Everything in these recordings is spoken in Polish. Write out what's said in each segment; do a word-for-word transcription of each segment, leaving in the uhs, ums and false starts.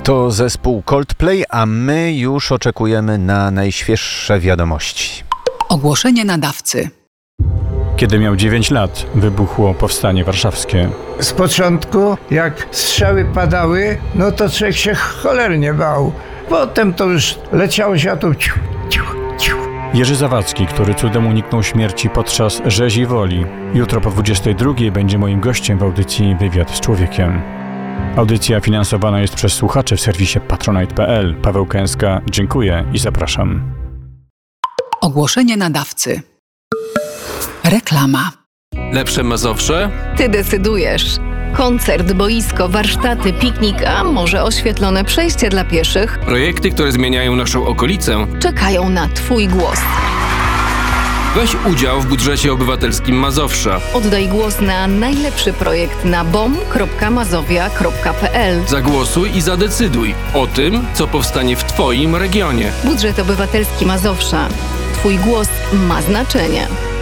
To zespół Coldplay, a my już oczekujemy na najświeższe wiadomości. Ogłoszenie nadawcy. Kiedy miał dziewięć lat, wybuchło Powstanie Warszawskie. Z początku, jak strzały padały, no to człowiek się cholernie bał. Potem to już leciało światło. Ciu, ciu, ciu. Jerzy Zawadzki, który cudem uniknął śmierci podczas rzezi woli. Jutro po dwudziestej drugiej będzie moim gościem w audycji Wywiad z Człowiekiem. Audycja finansowana jest przez słuchaczy w serwisie patronite kropka p l. Paweł Kęska, dziękuję i zapraszam. Ogłoszenie nadawcy. Reklama. Lepsze Mazowsze? Ty decydujesz. Koncert, boisko, warsztaty, piknik, a może oświetlone przejście dla pieszych Projekty, które zmieniają naszą okolicę. czekają na Twój głos. Weź udział w budżecie obywatelskim Mazowsza. Oddaj głos na najlepszy projekt na bom kropka mazowia kropka p l. Zagłosuj i zadecyduj o tym, co powstanie w Twoim regionie. Budżet obywatelski Mazowsza. Twój głos ma znaczenie.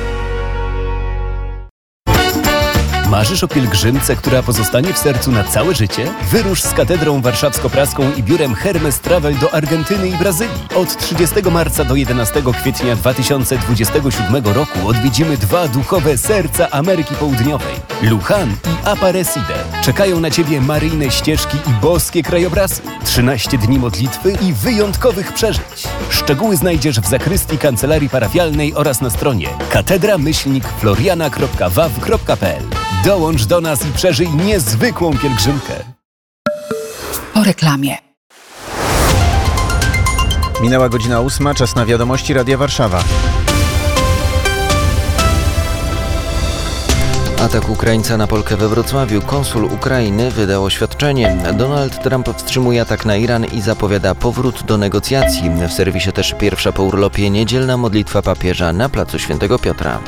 Marzysz o pielgrzymce, która pozostanie w sercu na całe życie? Wyrusz z Katedrą Warszawsko-Praską i biurem Hermes Travel do Argentyny i Brazylii. Od trzydziestego marca do jedenastego kwietnia dwa tysiące dwudziestego siódmego roku odwiedzimy dwa duchowe serca Ameryki Południowej. Lujan i Aparecida. Czekają na Ciebie maryjne ścieżki i boskie krajobrazy. trzynaście dni modlitwy i wyjątkowych przeżyć. Szczegóły znajdziesz w zakrystii kancelarii parafialnej oraz na stronie katedra myślnik floriana kropka w a w kropka p l. Dołącz do nas i przeżyj niezwykłą pielgrzymkę. Po reklamie. Minęła godzina ósma, czas na wiadomości Radia Warszawa. Atak Ukraińca na Polkę we Wrocławiu. Konsul Ukrainy wydał oświadczenie. Donald Trump wstrzymuje atak na Iran i zapowiada powrót do negocjacji. W serwisie też pierwsza po urlopie niedzielna modlitwa papieża na placu Świętego Piotra.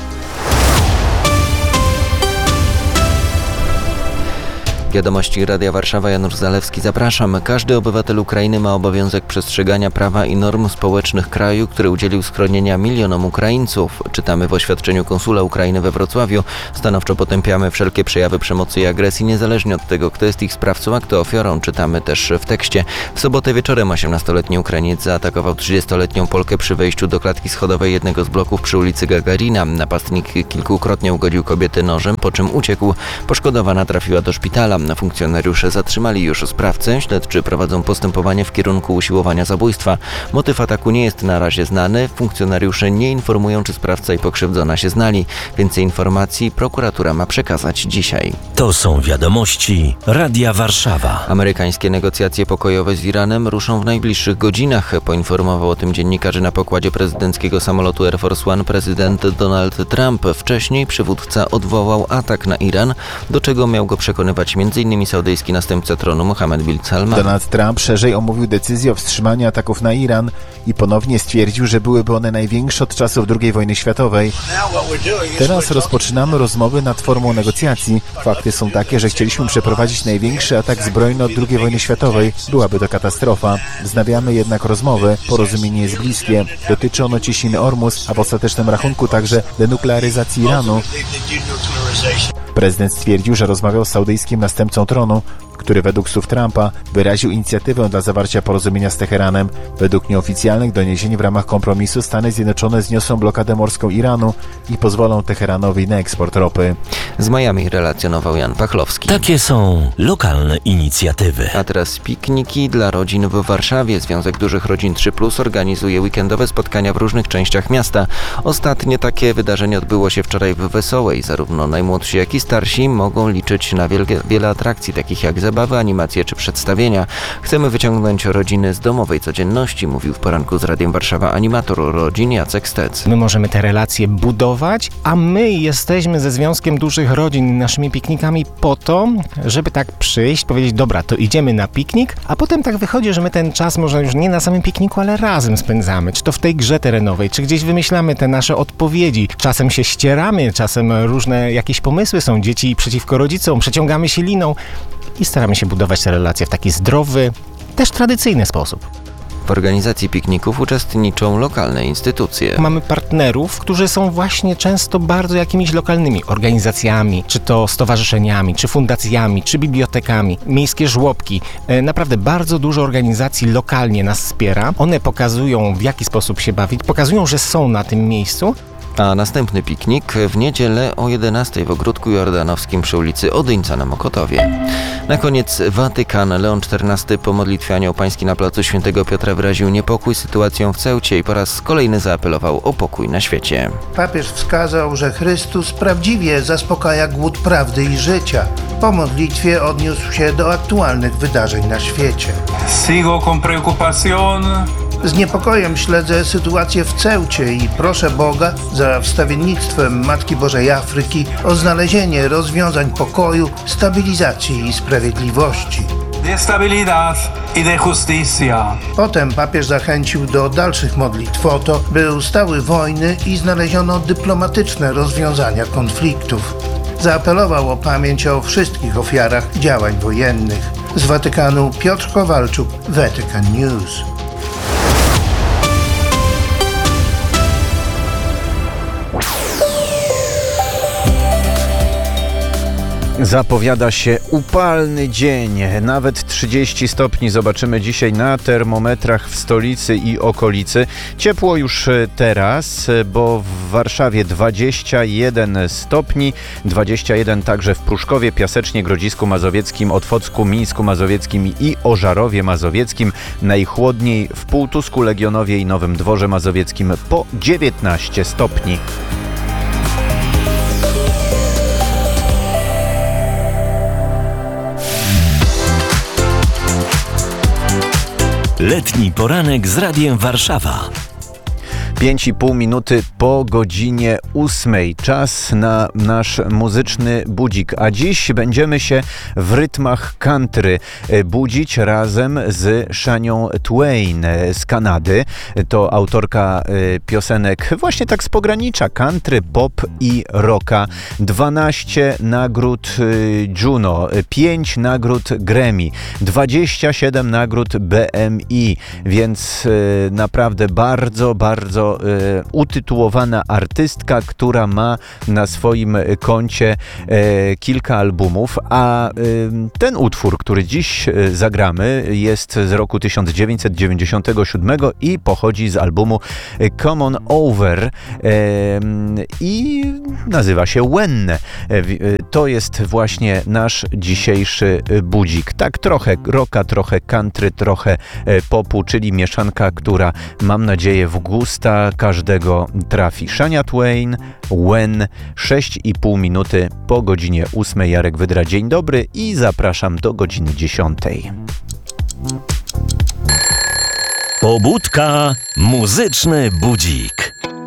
Wiadomości Radia Warszawa, Janusz Zalewski, zapraszam. Każdy obywatel Ukrainy ma obowiązek przestrzegania prawa i norm społecznych kraju, który udzielił schronienia milionom Ukraińców. Czytamy w oświadczeniu konsula Ukrainy we Wrocławiu. Stanowczo potępiamy wszelkie przejawy przemocy i agresji, niezależnie od tego, kto jest ich sprawcą, a kto ofiarą. Czytamy też w tekście. W sobotę wieczorem osiemnastoletni Ukrainiec zaatakował trzydziestoletnią Polkę przy wejściu do klatki schodowej jednego z bloków przy ulicy Gagarina. Napastnik kilkukrotnie ugodził kobietę nożem, po czym uciekł. Poszkodowana trafiła do szpitala. Funkcjonariusze zatrzymali już sprawcę. Śledczy prowadzą postępowanie w kierunku usiłowania zabójstwa. Motyw ataku nie jest na razie znany. Funkcjonariusze nie informują, czy sprawca i pokrzywdzona się znali. Więcej informacji prokuratura ma przekazać dzisiaj. To są wiadomości Radia Warszawa. Amerykańskie negocjacje pokojowe z Iranem ruszą w najbliższych godzinach. Poinformował o tym dziennikarze na pokładzie prezydenckiego samolotu Air Force One prezydent Donald Trump. Wcześniej przywódca odwołał atak na Iran, do czego miał go przekonywać m.in. saudyjski następca tronu Mohammed bin Salman. Donald Trump szerzej omówił decyzję o wstrzymaniu ataków na Iran i ponownie stwierdził, że byłyby one największe od czasów drugiej wojny światowej. Teraz rozpoczynamy rozmowy nad formą negocjacji. Fakty są takie, że chcieliśmy przeprowadzić największy atak zbrojny od drugiej wojny światowej. Byłaby to katastrofa. Wznawiamy jednak rozmowy. Porozumienie jest bliskie. Dotyczy ono ciśniny Ormus, a w ostatecznym rachunku także denuklearyzacji Iranu. Prezydent stwierdził, że rozmawiał z saudyjskim następcą tronu, który według słów Trumpa wyraził inicjatywę dla zawarcia porozumienia z Teheranem. Według nieoficjalnych doniesień w ramach kompromisu Stany Zjednoczone zniosą blokadę morską Iranu i pozwolą Teheranowi na eksport ropy. Z Miami relacjonował Jan Pachlowski. Takie są lokalne inicjatywy. A teraz pikniki dla rodzin w Warszawie. Związek Dużych Rodzin trzy plus organizuje weekendowe spotkania w różnych częściach miasta. Ostatnie takie wydarzenie odbyło się wczoraj w Wesołej. Zarówno najmłodsi, jak i starsi mogą liczyć na wielkie, wiele atrakcji, takich jak zabawy, animacje czy przedstawienia. Chcemy wyciągnąć rodziny z domowej codzienności, mówił w poranku z Radiem Warszawa animator rodzin Jacek Stec. My możemy te relacje budować, a my jesteśmy ze Związkiem Dużych Rodzin naszymi piknikami po to, żeby tak przyjść, powiedzieć, dobra, to idziemy na piknik, a potem tak wychodzi, że my ten czas może już nie na samym pikniku, ale razem spędzamy, czy to w tej grze terenowej, czy gdzieś wymyślamy te nasze odpowiedzi. Czasem się ścieramy, czasem różne jakieś pomysły są, dzieci przeciwko rodzicom, przeciągamy się liną i staramy się budować te relacje w taki zdrowy, też tradycyjny sposób. W organizacji pikników uczestniczą lokalne instytucje. Mamy partnerów, którzy są właśnie często bardzo jakimiś lokalnymi organizacjami, czy to stowarzyszeniami, czy fundacjami, czy bibliotekami, miejskie żłobki. Naprawdę bardzo dużo organizacji lokalnie nas wspiera. One pokazują, w jaki sposób się bawić, pokazują, że są na tym miejscu. A następny piknik w niedzielę o jedenastej w Ogródku Jordanowskim przy ulicy Odyńca na Mokotowie. Na koniec Watykan. Leon czternasty po modlitwie Anioł Pański na placu Świętego Piotra wyraził niepokój sytuacją w Ceucie i po raz kolejny zaapelował o pokój na świecie. Papież wskazał, że Chrystus prawdziwie zaspokaja głód prawdy i życia. Po modlitwie odniósł się do aktualnych wydarzeń na świecie. Sigo con preocupación. Z niepokojem śledzę sytuację w Ceucie i proszę Boga za wstawiennictwem Matki Bożej Afryki o znalezienie rozwiązań pokoju, stabilizacji i sprawiedliwości. De estabilidad y de justicia. Potem papież zachęcił do dalszych modlitw o to, by ustały wojny i znaleziono dyplomatyczne rozwiązania konfliktów. Zaapelował o pamięć o wszystkich ofiarach działań wojennych. Z Watykanu Piotr Kowalczuk, Vatican News. Zapowiada się upalny dzień, nawet trzydzieści stopni zobaczymy dzisiaj na termometrach w stolicy i okolicy. Ciepło już teraz, bo w Warszawie dwadzieścia jeden stopni, dwadzieścia jeden także w Pruszkowie, Piasecznie, Grodzisku Mazowieckim, Otwocku, Mińsku Mazowieckim i Ożarowie Mazowieckim. Najchłodniej w Półtusku, Legionowie i Nowym Dworze Mazowieckim po dziewiętnaście stopni. Letni poranek z Radiem Warszawa. pięć i pół minuty po godzinie ósmej. Czas na nasz muzyczny budzik. A dziś będziemy się w rytmach country budzić razem z Shanią Twain z Kanady. To autorka piosenek właśnie tak z pogranicza country, pop i rocka. dwanaście nagród Juno, pięć nagród Grammy, dwadzieścia siedem nagród B M I, więc naprawdę bardzo, bardzo utytułowana artystka, która ma na swoim koncie kilka albumów, a ten utwór, który dziś zagramy, jest z roku tysiąc dziewięćset dziewięćdziesiątego siódmego i pochodzi z albumu Come On Over i nazywa się When. To jest właśnie nasz dzisiejszy budzik. Tak trochę rocka, trochę country, trochę popu, czyli mieszanka, która mam nadzieję w gusta każdego trafi. Shania Twain, When, sześć i pół minuty po godzinie ósmej. Jarek Wydra, dzień dobry i zapraszam do godziny dziesiątej. Pobudka, muzyczny budzik.